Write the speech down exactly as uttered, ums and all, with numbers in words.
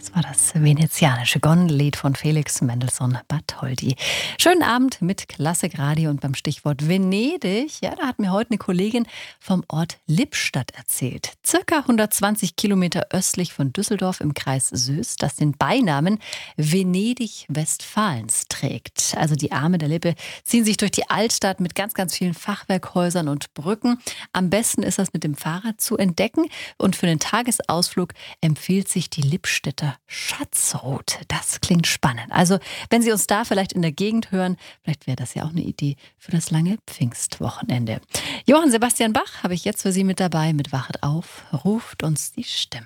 Das war das venezianische Gondellied von Felix Mendelssohn Bartholdy. Schönen Abend mit Klassikradio und beim Stichwort Venedig. Ja, da hat mir heute eine Kollegin vom Ort Lippstadt erzählt. Circa hundertzwanzig Kilometer östlich von Düsseldorf im Kreis Soest, das den Beinamen Venedig Westfalens trägt. Also die Arme der Lippe ziehen sich durch die Altstadt mit ganz, ganz vielen Fachwerkhäusern und Brücken. Am besten ist das mit dem Fahrrad zu entdecken. Und für den Tagesausflug empfiehlt sich die Lippstädter Schatzroute. Das klingt spannend. Also, wenn Sie uns da vielleicht in der Gegend hören, vielleicht wäre das ja auch eine Idee für das lange Pfingstwochenende. Johann Sebastian Bach habe ich jetzt für Sie mit dabei mit Wachet auf, ruft uns die Stimme.